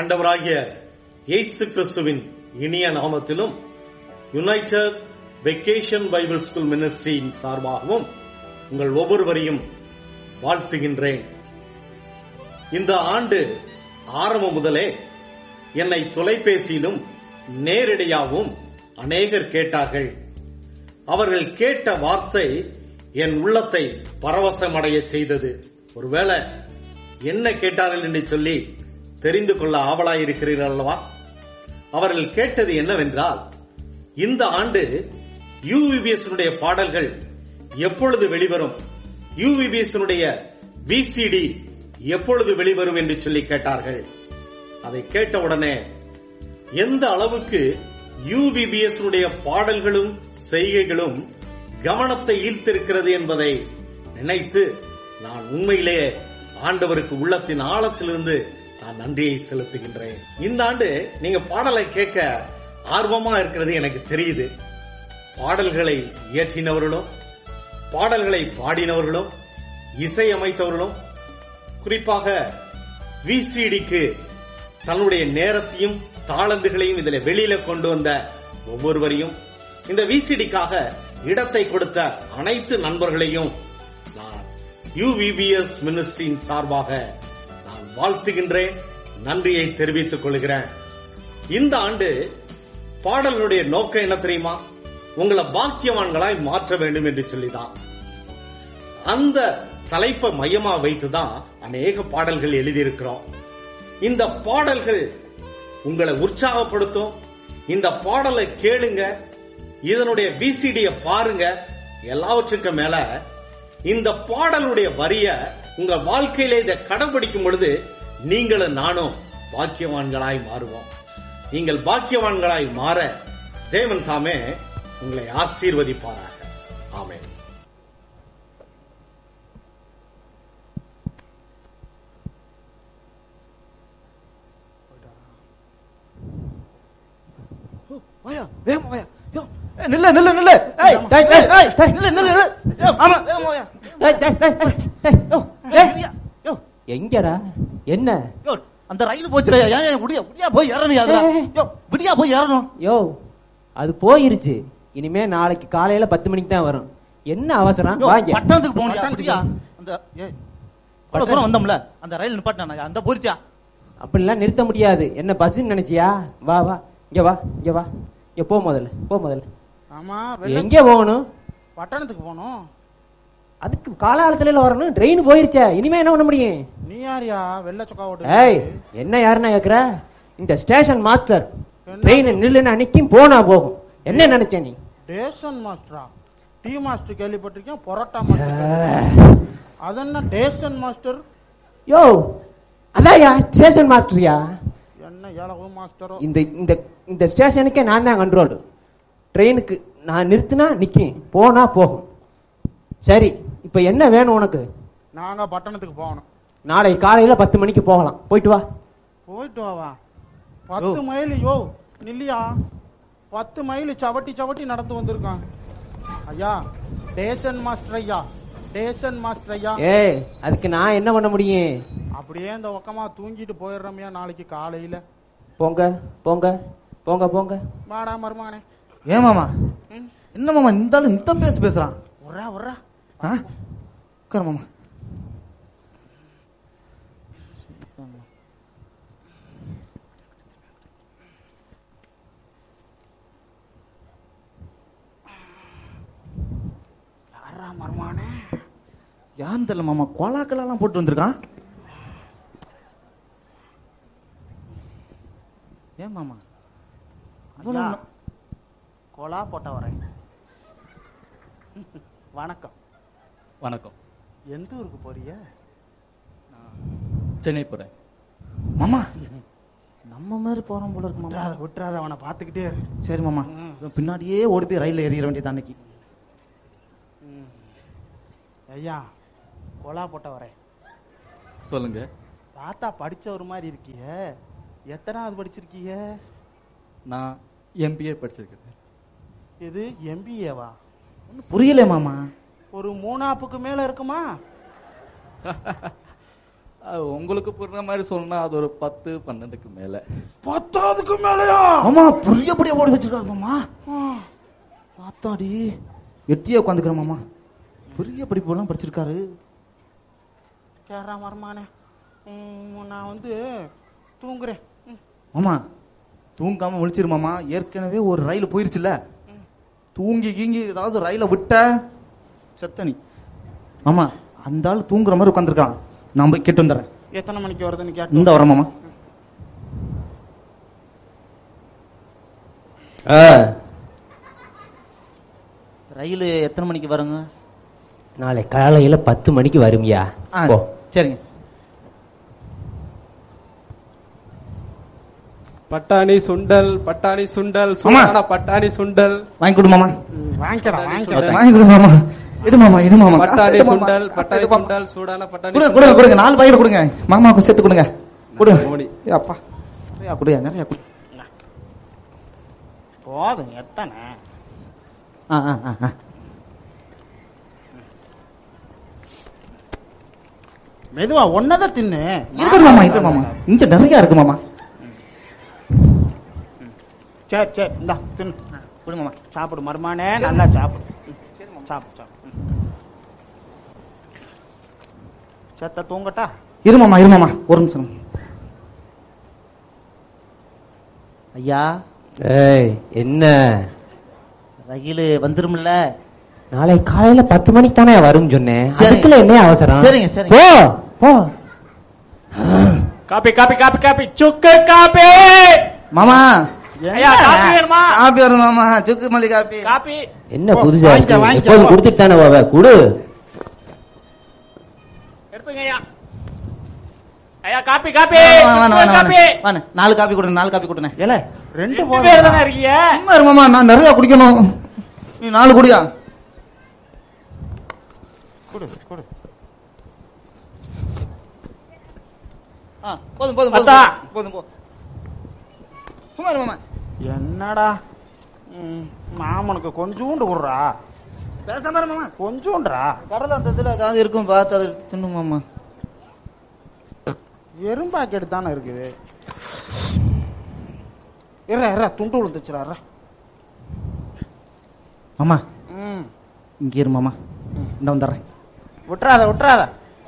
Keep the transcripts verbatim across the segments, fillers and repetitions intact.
ஆண்டவராகிய இயேசு கிறிஸ்துவின் இனிய நாமத்திலும் யுனைடெட் வெக்கேஷன் பைபிள் ஸ்கூல் மினிஸ்ட்ரியின் சார்பாகவும் உங்கள் ஒவ்வொருவரையும் வாழ்த்துகின்றேன். இந்த ஆண்டு ஆரம்பம் முதலே என்னை தொலைபேசியிலும் நேரடியாகவும் அநேகர் கேட்டார்கள். அவர்கள் கேட்ட வார்த்தை என் உள்ளத்தை பரவசமடைய செய்தது. ஒருவேளை என்ன கேட்டார்கள் என்று சொல்லி தெரிந்து கொள்ள ஆவலாயிருக்கிறீர்கள் அல்லவா? அவர்கள் கேட்டது என்னவென்றால், இந்த ஆண்டு யூவிபிஎஸ் பாடல்கள் எப்பொழுது வெளிவரும், யூவிபிஎஸ் விசிடி எப்பொழுது வெளிவரும் என்று சொல்லி கேட்டார்கள். அதை கேட்டவுடனே எந்த அளவுக்கு யூவிபிஎஸ் பாடல்களும் செய்கைகளும் கவனத்தை ஈர்த்திருக்கிறது என்பதை நினைத்து நான் உண்மையிலேயே ஆண்டவருக்கு உள்ளத்தின் ஆழத்திலிருந்து நான் நன்றியை செலுத்துகின்றேன். இந்த ஆண்டு நீங்க பாடலை கேட்க ஆர்வமா இருக்கிறது எனக்கு தெரியுது. பாடல்களை இயற்றினவர்களும் பாடல்களை பாடினவர்களும் இசையமைத்தவர்களும் குறிப்பாக விசிடிக்கு தன்னுடைய நேரத்தையும் தாளந்துகளையும் இதில் வெளியில கொண்டு வந்த ஒவ்வொருவரையும், இந்த விசிடிக்காக இடத்தை கொடுத்த அனைத்து நண்பர்களையும் நான் யூவிபிஎஸ் மினிஸ்ட்ரியின் சார்பாக நான் வாழ்த்துகின்றேன், நன்றியை தெரிவித்துக் கொள்கிறேன். இந்த ஆண்டு பாடலுடைய நோக்கம் என்ன தெரியுமா? உங்களை பாக்கியவான்களாய் மாற்ற வேண்டும் என்று சொல்லிதான். அந்த தலைப்பை மையமா வைத்துதான் அநேக பாடல்கள் எழுதியிருக்கிறோம். இந்த பாடல்கள் உங்களை உற்சாகப்படுத்தும். இந்த பாடலை கேளுங்க, இதனுடைய விசிடியை பாருங்க. எல்லாவற்றுக்கும் மேல இந்த பாடலுடைய வரிய உங்க வாழ்க்கையில இதை கடைபிடிக்கும் பொழுது நீங்களும் நானும் பாக்கியவான்களாய் மாறுவோம். நீங்கள் பாக்கியவான்களாய் மாற தேவன் தாமே உங்களை ஆசீர்வதிப்பாராக. ஆமென். வாயா வேகமா வாயா. யோ நில்ல நில்ல நில்ல. ஏய் டேய் டேய் டேய் நில்ல நில்ல. யோ ஆமா வேகமா வாயா. டேய் டேய் டேய் யோ டேய் யோ எங்கடா என்ன? யோ அந்த ரயில் போச்சுடா. ஏன் ஏன் முடியா முடியா போய் ஏறணும் அதுல. யோ முடியா போய் ஏறணும். யோ அது போயிருச்சு. இனிமே நாளைக்கு காலையில பத்து மணிக்கு தான் வரும். என்ன அவசரம்? வாங்க. பட்டணத்துக்கு போகணும். அப்படியா? அந்த ஏய் அவ்வளவு தூரம் வந்தோம்ல, அந்த ரயில் நிப்பாட்டனா அந்த போரிச்சா? அப்படிலாம் நிறுத்த முடியாது. என்ன பஸ்ன்னு நினைச்சியா? வா வா இங்க வா இங்க வா. இங்க போ முதல்ல போ முதல்ல. ஆமா எங்க போகணும்? பட்டணத்துக்கு போகணும். அதுக்கு காலாலத்துல வரணும். ட்ரெயின் போயிருச்சே, இனிமே என்ன பண்ண முடியும்? நீ யாரியா வெள்ள சொக்கா ஓட்டு? ஏய் என்ன யாருன்னா கேக்குற? இந்த ஸ்டேஷன் மாஸ்டர். ட்ரெயின் நில்லுன்னு அன்னைக்கும் போனா போகும். என்ன நினைச்ச நீ? டேஷன் மாஸ்டரா? டீ மாஸ்டர் கேள்விப்பட்டிருக்கேன், பொரோட்டா மாஸ்டர். அது என்ன டேஷன் மாஸ்டர்? யோ அதான்யா ஸ்டேஷன் மாஸ்டர்யா. என்ன ஏழவு மாஸ்டரோ? இந்த இந்த இந்த ஸ்டேஷனுக்கே நான் தான் கண்ட்ரோல். ட்ரெயினுக்கு நான் நிறுத்தினா நிக்கும், போனா போகும். சரி இப்ப என்ன வேணும் உனக்கு? நாங்க பட்டணத்துக்கு போகணும். நாளை காலையில பத்து மணிக்கு போகலாம். போயிட்டு வா. போயிட்டு வாவா? பத்து மைல்? யோ நில்லியா, பத்து மைல் சவட்டி சவட்டி நடந்து வந்திருக்கான் ஐயா. டேஷன் மாஸ்டர் ஐயா, டேஷன் மாஸ்டர் ஐயா. ஏய் அதுக்கு நான் என்ன பண்ண முடியும்? அப்படியே இந்த பக்கமா தூங்கிட்டு போயிடுறோம்யா நாளைக்கு காலையில. போங்க போங்க போங்க போங்க. வாடா மருமகனே. ஏன் மாமா என்ன மாமா இந்த ஆளு இந்த பேச பேசுறான்? உர்ரா உர்ரா. ஆ உட்காரு மாமா. யாரா மருமகனே? யாருன்னு தெரியல மாமா, கோலாக்கெல்லாம் போட்டு வந்திருக்கான். ஏன் மாமா ஐயா, கோலா போட்ட வரேன். வணக்கம். வணக்கம். எந்த ஊருக்கு போறிய? சென்னை போறேன். மாமா நம்ம மாதிரி போறோம் போல இருக்கு மாமா. விட்டுறாத விட்டுறாத, அவனை பாத்துக்கிட்டே இரு. சரி மாமா, பின்னாடியே ஓடி போய் ரயில்ல ஏறிட வேண்டியது அன்னைக்கு. ஐயா கோலா போட்ட வரேன். சொல்லுங்க. தாத்தா படிச்ச ஒரு மாதிரி இருக்கிய, எத்தனாவது படிச்சிருக்கீங்க? நான் எம்பிஏ படிச்சிருக்கேன். இது எம்பிஏவா? புரியல மாமா. ஒரு மூணாப்புக்கு மேல இருக்குமா? அது உங்களுக்கு புரியுற மாதிரி சொன்னா அது ஒரு பத்து பன்னெண்டுக்கு மேல. பத்தாவதுக்கு மேலயா? ஆமா, புரியபடியா ஓடி வச்சிருக்காரு மாமா. பார்த்தாடி எட்டியே உட்காந்துக்கிறேன் மாமா. பெரிய படிப்பு படிச்சிருக்காரு. கேரா மருமானே, நான் வந்து தூங்குறேன். மாமா தூங்காம முழிச்சிரு மாமா. ஏற்கனவே ஒரு ரயில் போயிருச்சுல, தூங்கி கீங்கி ஏதாவது ரயில விட்ட செத்தனி. மாமா அந்த ஆள் தூங்குற மாதிரி உட்காந்துருக்கான். நான் போய் கேட்டு வந்துடுறேன். எத்தனை மணிக்கு வருதுன்னு கேட்டு இந்த வரேன் மாமா. ரயில் எத்தனை மணிக்கு வருங்க? நாளை காலையில பத்து மணிக்கு வருமியா? சரிங்க. பட்டாணி சுண்டல், பட்டாணி சுண்டல், சூடான பட்டாணி சுண்டல் வாங்கி கொடு மாமா. வாங்கிக்கடா, வாங்கிக்கடா. வாங்கி கொடு மாமா. இடு மாமா, இடு மாமா. பட்டாணி சுண்டல், பட்டாணி சுண்டல், சூடான பட்டாணி கொடுங்க கொடுங்க கொடுங்க. நாலு பாக்கெட் கொடுங்க. மாமாவுக்கு சேர்த்து கொடுங்க. கொடுங்க. மோடி. ஏ அப்பா, நிறையா கொடுங்க, நிறையா கொடு. போதும், எத்தனை? ஆ ஆ ஆ ஆ. மெதுவா ஒன்னதான் தின்னு. இருக்கு மாமா, இருக்கு மாமா. இங்க நிறைய இருக்கு மாமா. சரி சரி, இந்தா தின்னு. கொடுங்க மாமா. சாப்பிடு மருமானே, நல்லா சாப்பிடு. சாப்பிடு சாப்பிடு. செத்த தூங்கட்டா? இரு மாமா, இரு மாமா, ஒரு நிமிஷம். ஐயா. ஏய், என்ன ரயில் வந்துரும்ல? நாளை காலையில பத்து மணிக்கு தானே வரும் சொன்னேன். சரி. அதுக்குள்ள என்ன அவசரம்? சரிங்க சரி. போ போ. காப்பி காப்பி காப்பி காப்பி சுக்கு காப்பி. மாமா ஐயா காப்பி வேணுமா? காப்பி வரும் மாமா. சுக்கு மல்லி காப்பி. காப்பி என்ன புதுசா வாங்கிக்க, இருக்கு? வாங்கிக்க, எப்போதும் போ. கொடுத்துட்டு தானே போவ. குடு. எடுப்பீங்க ஐயா. ஐயா காப்பி காப்பி வாண, வாண, சுக்கு வாண, காப்பி. வாண. நாலு காப்பி கொடுங்க, நாலு காப்பி கொடுங்க. ஏல ரெண்டு ரெண்டு பேர் தானே இருக்கீங்க? சும்மா இரு மாமா, நான் நிறைய குடிக்கணும். நீ நாலு குடியா? கொடு கொடு. ஆ, போதும் போதும் பத்தா. போதும் போதும் போ. சும்மா இரு மாமா. என்னடா ம், மாமனுக்கு கொஞ்சூண்டு விடுறா. பேசாம இரு மாமா. கொஞ்சூண்டுறா. கடலை அந்த இதுல ஏதாவது இருக்கும் பார்த்து அது தின்னு மாமா. வெறும் பாக்கெட் தானே இருக்குது. இற இற துண்டு விழுந்துச்சுடா. மாமா ம், இங்க இரு மாமா. இந்த வந்துடுறேன். விட்டுறாத விட்டுறாத.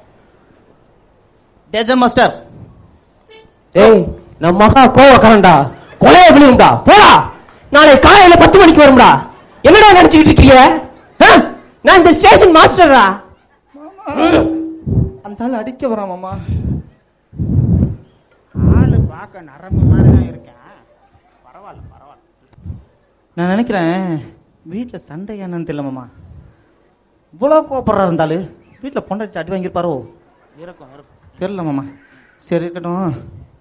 டேஜன் மாஸ்டர். ஏய், நம்ம மகா கோவக்காரன்டா. கொலைய விழுந்தா. போடா. நாளை காலையில பத்து மணிக்கு வரும்டா. என்னடா நினைச்சுக்கிட்டு இருக்கீங்க? ஆ? நான் இந்த ஸ்டேஷன் மாஸ்டரா? அந்த ஆள் அடிக்க வரான் மாமா. ஆளு பார்க்க நரம்பு மாதிரி தான் இருக்கேன். பரவாயில்ல பரவாயில்ல. நான் நினைக்கிறேன் வீட்டுல சண்டை என்னன்னு தெரியல மாமா. இவ்வளவு கோபப்படுறா இருந்தாலும் வீட்டுல பொண்டாட்டி அடி வாங்கியிருப்பாரோ? இருக்கும் இருக்கும். தெரியல மாமா. சரி இருக்கட்டும்.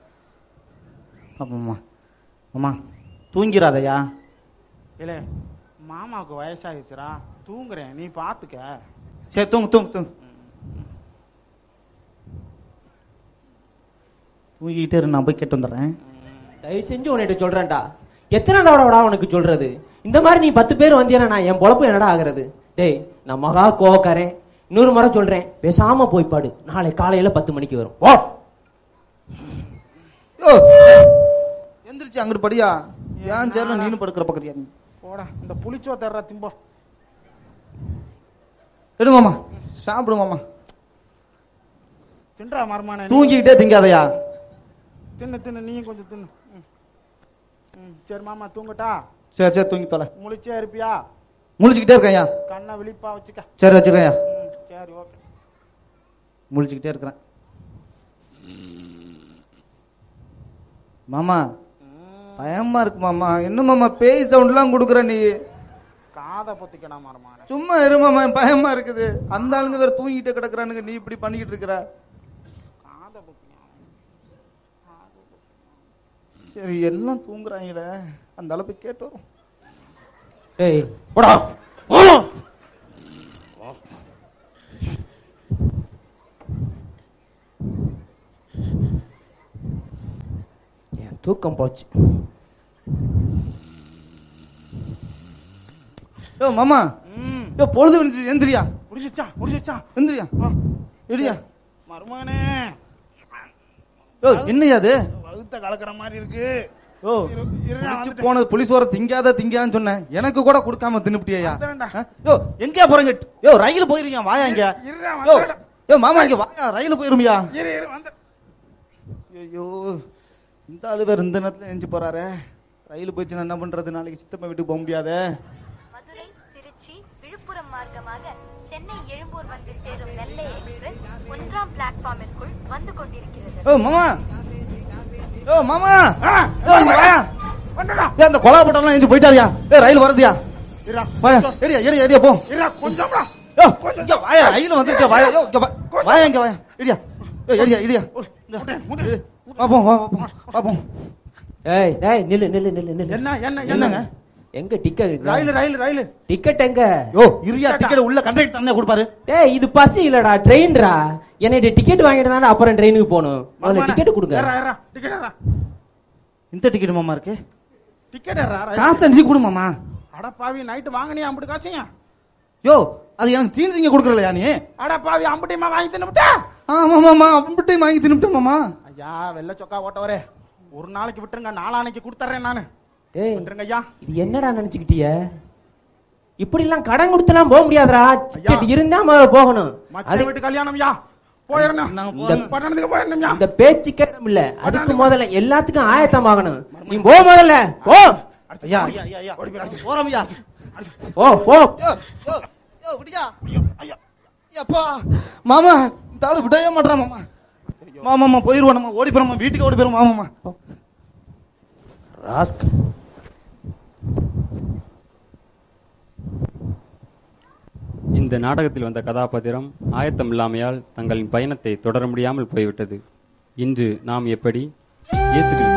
மாமா மாமா தூங்கிறாதையா? இல்ல மாமாவுக்கு வயசாகிடுச்சுரா. தூங்குறேன், நீ பாத்துக்க. சரி தூங்கு தூங்கு தூங்கு. தூங்கிக்கிட்டே இரு, நான் போய் கேட்டு வந்துடுறேன். தயவு செஞ்சு உன்கிட்ட சொல்றேன்டா. எத்தனை தடவைடா உனக்கு சொல்றது? இந்த மாதிரி நீ பத்து பேர் வந்தீங்கன்னா நான் என் பொழப்பு என்னடா ஆகுறது? டேய், நான் மகா கோவக்காரன். இன்னொரு முறை சொல்றேன், பேசாம போய் பாடு. நாளை காலையில பத்து மணிக்கு வரும். ஓ எந்திரிச்சு அங்கிட்டு படியா. ஏன் சேர்ல நீனு படுக்கிற பக்கறியா? நீ போடா, இந்த புளிச்சோ தர்ற திம்போ. எடு மாமா, சாப்பிடு மாமா. தின்றா மருமான. தூங்கிக்கிட்டே திங்காதையா? தின்னு தின்னு, நீயும் கொஞ்சம் தின்னு. ம். ம், சரி மாமா தூங்கட்டா? சரி சரி தூங்கி தொலை. முழிச்சே இருப்பியா? முழிச்சுக்கிட்டே இருக்கேன்யா. கண்ணை விழிப்பா வச்சுக்க. சரி வச்சுக்கேன்யா. ம், சரி ஓகே. முழிச்சுக்கிட்டே இருக்கிறேன் மாமா. பயமா இருக்கு மாமா. என்ன மாமா பேய் சவுண்ட் எல்லாம் கொடுக்குற நீ? காதை பொத்திக்கணும் மருமான. சும்மா இரு மாமா, பயமா இருக்குது. அந்த ஆளுங்க வேற தூங்கிட்டே கிடக்குறானுங்க, நீ இப்படி பண்ணிக்கிட்டு இருக்கிற. காதை பொத்திக்கணும். சரி எல்லாம் தூங்குறாங்களே, அந்த அளவு கேட்டு வரும். ஏய் போடா. என் தூக்கம் போச்சு. ஏ மாமா, ம், ஏ பொழுது விழுந்துச்சு, எந்திரியா. முடிச்சிச்சா முடிச்சிச்சா. எந்திரியா, எடியா. மருமானே யோ என்னையா அது? வகுத்த கலக்கிற மாதிரி இருக்கு. ஓ குடிச்சு போனது புளிசோர திங்காத திங்கான்னு சொன்னேன், எனக்கு கூட கொடுக்காம தின்னுப்டியா? யோ எங்கயா போறீங்க? யோ ரயில் போயிருக்கீங்க, வாயா இங்க. யோ யோ மாமா இங்க வாயா, ரயில் போயிருமியா? ஐயோ இந்த ஆளு வேற இந்த நேரத்துல எஞ்சி போறாரு. ரயில் போயிடுச்சுன்னா என்ன பண்றது? நாளைக்கு சித்தப்பா வீட்டுக்கு போக முடியாது. மதுரை, திருச்சி, விழுப்புரம் மார்க்கமாக சென்னை எழும்பூர் வந்து சேரும் நெல்லை எக்ஸ்பிரஸ் ஒன்றாம் பிளாட்ஃபார்மிற்குள் வந்து கொண்டிருக்கிறது. ஓ மாமா, ஓ மாமா, ஓ இங்க வாயா. ஏ அந்த கொலா போட்டலாம் எஞ்சி போயிட்டாரியா? ஏ ரயில் வருதுயா? வாயா ஏரியா ஏரியா ஏரியா போ. கொஞ்சம் யோ இங்க வாயா, ரயில் வந்துருச்சா? வாயா யோ இங்க வாயா, இங்க வாயா ஏரியா. யோ ஏரியா ஏரியா பாப்போம் பாப்போம். ஏய் டேய் நில்லு நில்லு நில்லு நில்லு. என்ன என்ன என்னங்க? எங்க டிக்கெட்? ரயில் ரயில் ரயில் டிக்கெட் எங்க? யோ இரியா, டிக்கெட் உள்ள கண்டக்டர் அண்ணே கொடுப்பாரு. டேய் இது பஸ் இல்லடா, ட்ரெயின்டா. என்னைய டிக்கெட் வாங்கிட்டு தானே அப்புறம் ட்ரெயினுக்கு போகணும். முதல்ல டிக்கெட் கொடுங்க. டிக்கெட் ஏறா. இந்த டிக்கெட் மாமா இருக்கு. டிக்கெட் ஏறா. காசை நீ கொடு மாமா. அட பாவி, நைட் வாங்கினியா அம்புட்டு காசையா? யோ அது எனக்கு தீனி திங்க கொடுக்கறலையா நீ? அட பாவி, அம்புட்டியமா வாங்கி தின்னுட்டா? ஆமா மாமா, அம்புட்டையும் வாங்கி தின்னுட்டேன் மாமா. ஐயா வெள்ள சொக்கா ஓட்டவரே, ஒரு நாளைக்கு விட்டுருங்க, நாளானைக்கு கொடுத்துறேன் நானு. ஏய் விட்டுருங்க ஐயா. இது என்னடா நினைச்சுக்கிட்டிய? இப்படி எல்லாம் கடன் கொடுத்துலாம் போக முடியாதுடா. டிக்கெட் இருந்தா முதல்ல போகணும். மச்ச வீட்டு கல்யாணம் ஐயா, போயிரணும். பட்டணத்துக்கு போயிரணும் ஐயா. இந்த பேச்சு கேட்டம் இல்ல, அதுக்கு முதல்ல எல்லாத்துக்கும் ஆயத்தம் ஆகணும். நீ போ முதல்ல போ. ஐயா ஐயா ஐயா போறோம் ஐயா. போ போ. யோ யோ யோ விடியா. ஐயா அப்பா மாமா, இந்த ஆளு விடவே மாட்டறான் மாமா. மாமா மாமா போயிருவோம், நம்ம ஓடி போறோம், வீட்டுக்கு ஓடி போறோம் மாமா. ராஸ்கல். இந்த நாடகத்தில் வந்த கதாபாத்திரம் ஆயத்தம் இல்லாமையால் தங்களின் பயணத்தை தொடர முடியாமல் போய்விட்டது. இன்று நாம் எப்படி இயேசு